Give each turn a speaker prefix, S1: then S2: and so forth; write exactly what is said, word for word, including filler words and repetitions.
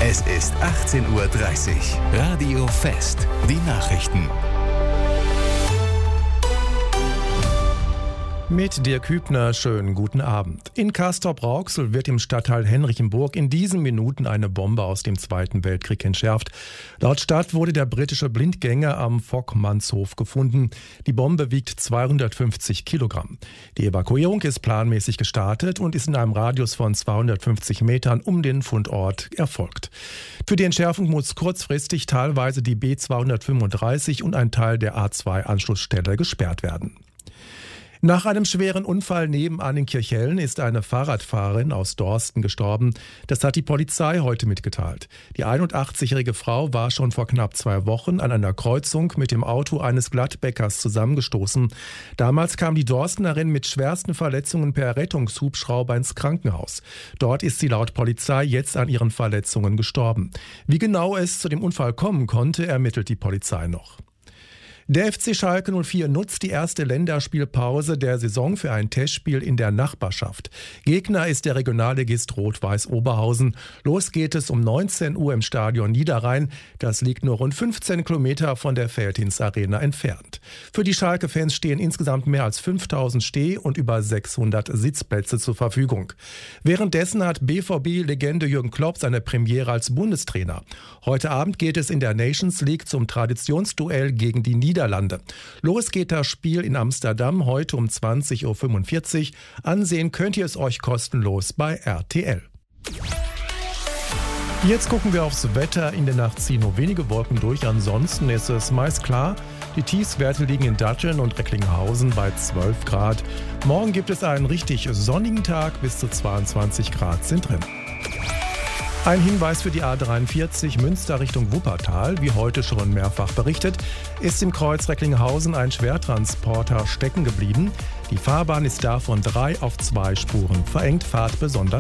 S1: Es ist achtzehn Uhr dreißig. Radio Fest. Die Nachrichten.
S2: Mit Dirk Hübner, schönen guten Abend. In Castrop-Rauxel wird im Stadtteil Henrichenburg in diesen Minuten eine Bombe aus dem Zweiten Weltkrieg entschärft. Laut Stadt wurde der britische Blindgänger am Vockmannshof gefunden. Die Bombe wiegt zweihundertfünfzig Kilogramm. Die Evakuierung ist planmäßig gestartet und ist in einem Radius von zweihundertfünfzig Metern um den Fundort erfolgt. Für die Entschärfung muss kurzfristig teilweise die B zweihundertfünfunddreißig und ein Teil der A zwei Anschlussstelle gesperrt werden. Nach einem schweren Unfall nebenan in Kirchhellen ist eine Fahrradfahrerin aus Dorsten gestorben. Das hat die Polizei heute mitgeteilt. Die einundachtzigjährige Frau war schon vor knapp zwei Wochen an einer Kreuzung mit dem Auto eines Gladbäckers zusammengestoßen. Damals kam die Dorstenerin mit schwersten Verletzungen per Rettungshubschrauber ins Krankenhaus. Dort ist sie laut Polizei jetzt an ihren Verletzungen gestorben. Wie genau es zu dem Unfall kommen konnte, ermittelt die Polizei noch. Der F C Schalke null vier nutzt die erste Länderspielpause der Saison für ein Testspiel in der Nachbarschaft. Gegner ist der Regionalligist Rot-Weiß Oberhausen. Los geht es um neunzehn Uhr im Stadion Niederrhein. Das liegt nur rund fünfzehn Kilometer von der Veltins Arena entfernt. Für die Schalke-Fans stehen insgesamt mehr als fünftausend Steh- und über sechshundert Sitzplätze zur Verfügung. Währenddessen hat B V B-Legende Jürgen Klopp seine Premiere als Bundestrainer. Heute Abend geht es in der Nations League zum Traditionsduell gegen die Niederlande. Niederlande. Los geht das Spiel in Amsterdam heute um zwanzig Uhr fünfundvierzig. Ansehen könnt ihr es euch kostenlos bei R T L. Jetzt gucken wir aufs Wetter. In der Nacht ziehen nur wenige Wolken durch. Ansonsten ist es meist klar. Die Tiefstwerte liegen in Datteln und Recklinghausen bei zwölf Grad. Morgen gibt es einen richtig sonnigen Tag. Bis zu zweiundzwanzig Grad sind drin. Ein Hinweis für die A dreiundvierzig Münster Richtung Wuppertal. Wie heute schon mehrfach berichtet, ist im Kreuz Recklinghausen ein Schwertransporter stecken geblieben. Die Fahrbahn ist da von drei auf zwei Spuren verengt. Fahrt besonders